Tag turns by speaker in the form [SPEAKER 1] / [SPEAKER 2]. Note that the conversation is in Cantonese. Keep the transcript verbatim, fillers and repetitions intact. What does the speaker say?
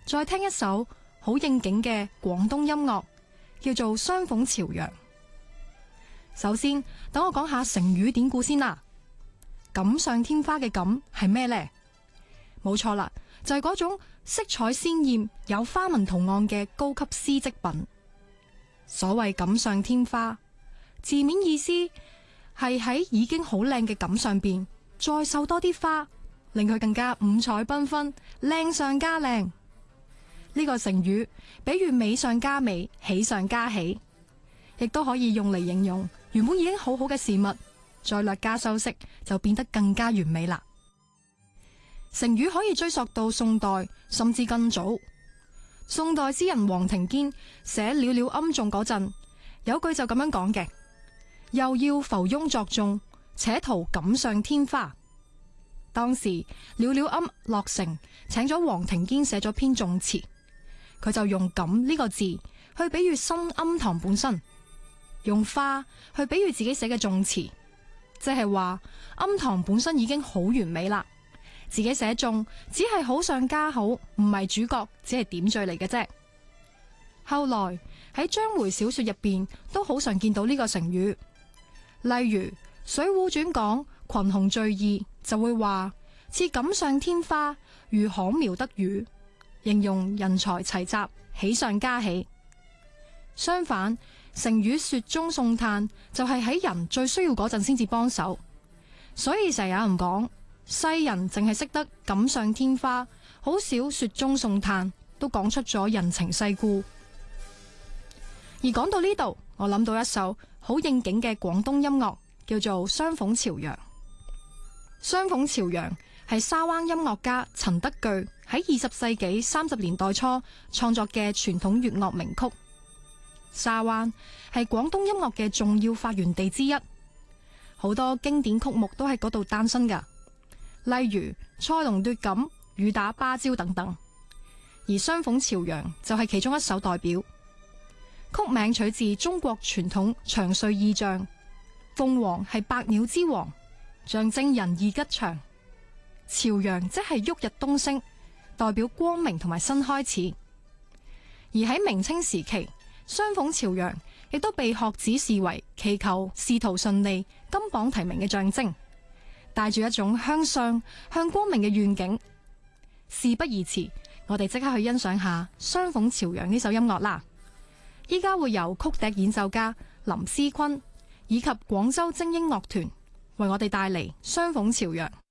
[SPEAKER 1] 再聽一首好應景嘅廣東音樂，叫做《雙鳳朝陽》。首先，等我講下成語典故先啦。錦上添花嘅錦係咩呢？冇錯啦，就係嗰種色彩鮮艷、有花紋圖案嘅高級絲織品。所謂錦上添花，字面意思係喺已經好靚嘅錦上邊再繡多啲花，令佢更加五彩繽紛，靚上加靚。呢個成語比喻美上加美，喜上加喜，亦都可以用嚟形容原本已經好好嘅事物，再略加修飾就變得更加完美啦。成語可以追溯到宋代，甚至更早。宋代詩人黃庭堅寫《寥寥庵頌》嗰陣，有句就咁樣講嘅：又要浮翁作頌，且圖錦上添花。當時寥寥庵落成，請咗黃庭堅寫咗篇頌詞，佢就用錦呢個字去比喻新庵堂本身，用花去比喻自己寫嘅頌詞，即係話庵堂本身已經好完美啦，自己寫頌只係好上加好，唔係主角，只係點綴嚟嘅啫。後來喺章回小說入邊都好常見到呢個成語，例如《水滸傳》講群雄聚義，就會話似錦上添花，如禾苗得雨，形容人才齊集，喜上加喜。相反，成語雪中送炭就係喺人最需要嗰陣先至幫手，所以成日有人講世人淨係識得錦上添花，好少雪中送炭，都講出咗人情世故。而講到呢度，我諗到一首好應景嘅廣東音樂，叫做《雙鳳朝陽》。《雙鳳朝陽》係沙灣音樂家陳德炬喺二十世紀三十年代初創作嘅傳統粵樂名曲。沙灣係廣東音樂嘅重要發源地之一，好多經典曲目都喺嗰度誕生噶，例如《賽龍奪錦》、《雨打芭蕉》等等。而《雙鳳朝陽》就係其中一首代表。曲名取自中國傳統祥瑞意象，鳳凰係百鳥之王，象徵仁義吉祥。朝陽即係旭日東升，代表光明同埋新開始。而喺明清時期，雙鳳朝陽亦都被學子視為祈求仕途順利、金榜題名嘅象徵，帶住一種向上、向光明嘅願景。事不宜遲，我哋即刻去欣賞下《雙鳳朝陽》呢首音樂啦！依家會由曲笛演奏家林思坤以及廣州精英樂團為我哋帶嚟《雙鳳朝陽》。